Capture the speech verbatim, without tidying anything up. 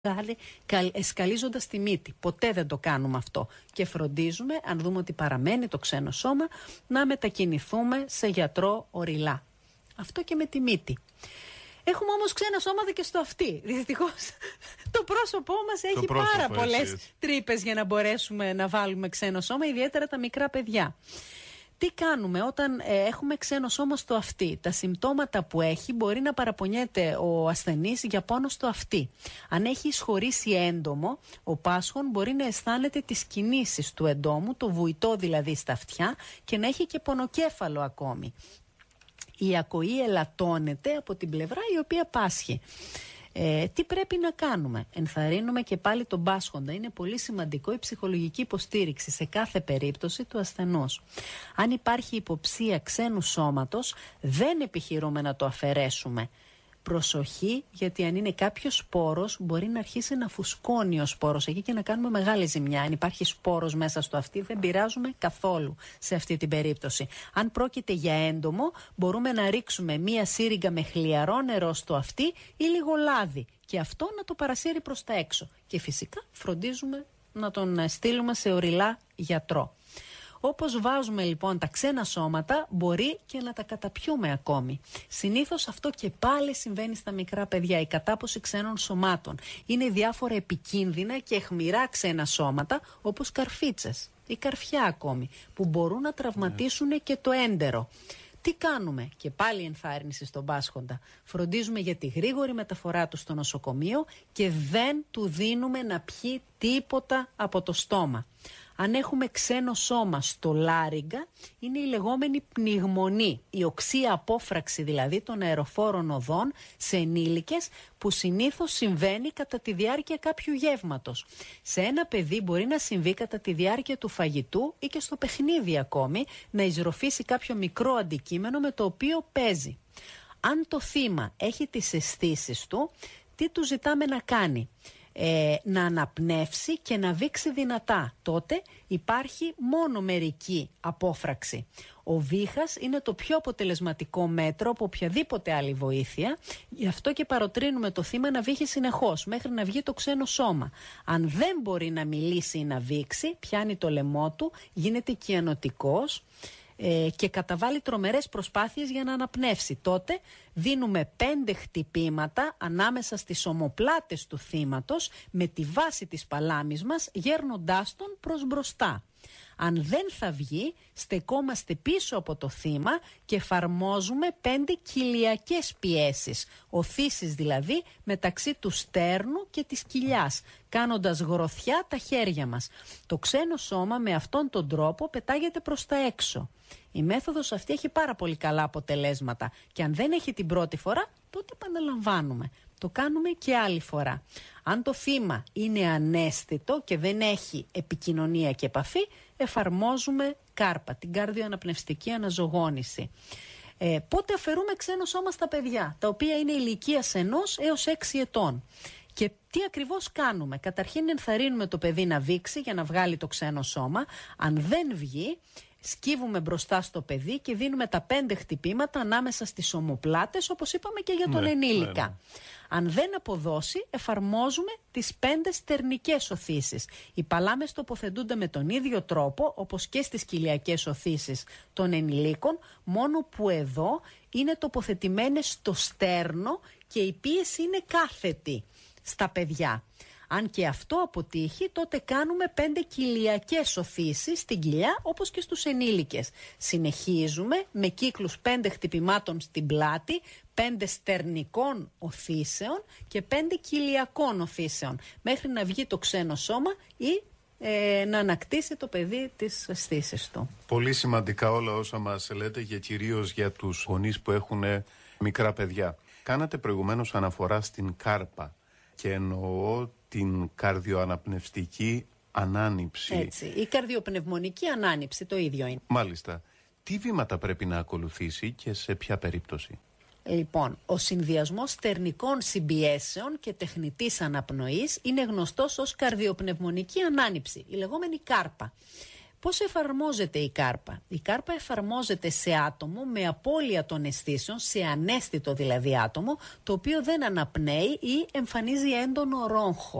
σκαλίζοντας τη μύτη. Ποτέ δεν το κάνουμε αυτό. Και φροντίζουμε, αν δούμε ότι παραμένει το ξένο σώμα, να μετακινηθούμε σε γιατρό οριλά. Αυτό και με τη μύτη. Έχουμε όμως ξένα σώματα και στο αυτί. Δυστυχώς το πρόσωπό μας έχει πρόσωπο, πάρα πολλές τρύπες για να μπορέσουμε να βάλουμε ξένο σώμα, ιδιαίτερα τα μικρά παιδιά. Τι κάνουμε όταν ε, έχουμε ξένο σώμα στο αυτί? Τα συμπτώματα που έχει μπορεί να παραπονιέται ο ασθενής για πόνο στο αυτί. Αν έχει εισχωρήσει έντομο, ο πάσχων μπορεί να αισθάνεται τις κινήσεις του εντόμου, το βουητό δηλαδή στα αυτιά, και να έχει και πονοκέφαλο ακόμη. Η ακοή ελαττώνεται από την πλευρά η οποία πάσχει. Ε, τι πρέπει να κάνουμε? Ενθαρρύνουμε και πάλι τον πάσχοντα. Είναι πολύ σημαντικό η ψυχολογική υποστήριξη σε κάθε περίπτωση του ασθενούς. Αν υπάρχει υποψία ξένου σώματος, δεν επιχειρούμε να το αφαιρέσουμε. Προσοχή, γιατί αν είναι κάποιος σπόρος, μπορεί να αρχίσει να φουσκώνει ο σπόρος εκεί και να κάνουμε μεγάλη ζημιά. Αν υπάρχει σπόρος μέσα στο αυτί, δεν πειράζουμε καθόλου σε αυτή την περίπτωση. Αν πρόκειται για έντομο, μπορούμε να ρίξουμε μία σύριγγα με χλιαρό νερό στο αυτί ή λίγο λάδι, και αυτό να το παρασύρει προς τα έξω. Και φυσικά φροντίζουμε να τον στείλουμε σε οριλά γιατρό. Όπως βάζουμε λοιπόν τα ξένα σώματα, μπορεί και να τα καταπιούμε ακόμη. Συνήθως αυτό και πάλι συμβαίνει στα μικρά παιδιά, η κατάποση ξένων σωμάτων. Είναι διάφορα επικίνδυνα και αιχμηρά ξένα σώματα, όπως καρφίτσες ή καρφιά ακόμη, που μπορούν να τραυματίσουν yeah. και το έντερο. Τι κάνουμε? Και πάλι ενθάρρυνση στον πάσχοντα. Φροντίζουμε για τη γρήγορη μεταφορά του στο νοσοκομείο και δεν του δίνουμε να πιει τίποτα από το στόμα. Αν έχουμε ξένο σώμα στο λάριγγα, είναι η λεγόμενη πνιγμονή, η οξία απόφραξη δηλαδή των αεροφόρων οδών σε ενήλικες, που συνήθως συμβαίνει κατά τη διάρκεια κάποιου γεύματος. Σε ένα παιδί μπορεί να συμβεί κατά τη διάρκεια του φαγητού ή και στο παιχνίδι ακόμη, να εισροφήσει κάποιο μικρό αντικείμενο με το οποίο παίζει. Αν το θύμα έχει τις αισθήσεις του, τι του ζητάμε να κάνει? Ε, να αναπνεύσει και να βήξει δυνατά. Τότε υπάρχει μόνο μερική απόφραξη. Ο βήχας είναι το πιο αποτελεσματικό μέτρο από οποιαδήποτε άλλη βοήθεια. Γι' αυτό και παροτρύνουμε το θύμα να βήχει συνεχώς μέχρι να βγει το ξένο σώμα. Αν δεν μπορεί να μιλήσει ή να βήξει, πιάνει το λαιμό του, γίνεται κυανοτικός και καταβάλει τρομερές προσπάθειες για να αναπνεύσει. Τότε δίνουμε πέντε χτυπήματα ανάμεσα στις ομοπλάτες του θύματος με τη βάση της παλάμης μας, γέρνοντάς τον προς μπροστά. Αν δεν θα βγει, στεκόμαστε πίσω από το θύμα και εφαρμόζουμε πέντε κοιλιακές πιέσεις, οθήσεις δηλαδή μεταξύ του στέρνου και της κοιλιάς, κάνοντας γροθιά τα χέρια μας. Το ξένο σώμα με αυτόν τον τρόπο πετάγεται προς τα έξω. Η μέθοδος αυτή έχει πάρα πολύ καλά αποτελέσματα και αν δεν έχει την πρώτη φορά, τότε επαναλαμβάνουμε. Το κάνουμε και άλλη φορά. Αν το θύμα είναι αναίσθητο και δεν έχει επικοινωνία και επαφή, εφαρμόζουμε κάρπα, την καρδιοαναπνευστική αναζωγόνηση. Ε, πότε αφαιρούμε ξένο σώμα στα παιδιά, τα οποία είναι ηλικίας ενός έως έξι ετών? Και τι ακριβώς κάνουμε? Καταρχήν ενθαρρύνουμε το παιδί να βήξει για να βγάλει το ξένο σώμα. Αν δεν βγει, σκύβουμε μπροστά στο παιδί και δίνουμε τα πέντε χτυπήματα ανάμεσα στις ομοπλάτες, όπως είπαμε και για τον ναι, ενήλικα. Ναι, ναι. Αν δεν αποδώσει, εφαρμόζουμε τις πέντε στερνικές οθήσεις. Οι παλάμες τοποθετούνται με τον ίδιο τρόπο, όπως και στις κοιλιακές οθήσεις των ενηλίκων, μόνο που εδώ είναι τοποθετημένες στο στέρνο και η πίεση είναι κάθετη στα παιδιά. Αν και αυτό αποτύχει, τότε κάνουμε πέντε κοιλιακές οθήσεις στην κοιλιά, όπως και στους ενήλικες. Συνεχίζουμε με κύκλους πέντε χτυπημάτων στην πλάτη, πέντε στερνικών οθήσεων και πέντε κοιλιακών οθήσεων, μέχρι να βγει το ξένο σώμα ή ε, να ανακτήσει το παιδί τις αισθήσεις του. Πολύ σημαντικά όλα όσα μας λέτε, και κυρίως για τους γονείς που έχουν μικρά παιδιά. Κάνατε προηγουμένως αναφορά στην κάρπα και εννοώ την καρδιοαναπνευστική ανάνυψη. Έτσι, η καρδιοπνευμονική ανάνυψη το ίδιο είναι. Μάλιστα. Τι βήματα πρέπει να ακολουθήσει και σε ποια περίπτωση? Λοιπόν, ο συνδυασμός στερνικών συμπιέσεων και τεχνητής αναπνοής είναι γνωστός ως καρδιοπνευμονική ανάνυψη, η λεγόμενη κάρπα. Πώς εφαρμόζεται η κάρπα? Η κάρπα εφαρμόζεται σε άτομο με απώλεια των αισθήσεων, σε αναίσθητο δηλαδή άτομο, το οποίο δεν αναπνέει ή εμφανίζει έντονο ρόγχο.